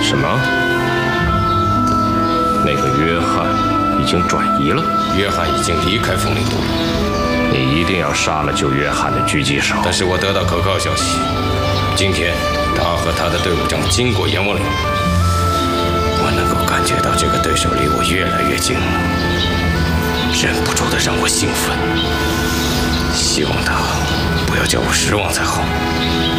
什么？那个约翰已经转移了？ 约翰已经离开风铃都。 你一定要杀了救约翰的狙击手。 但是我得到可靠消息，今天他和他的队伍将经过阎王岭。我能够感觉到这个对手离我越来越近了，忍不住的让我兴奋。希望他不要叫我失望才好。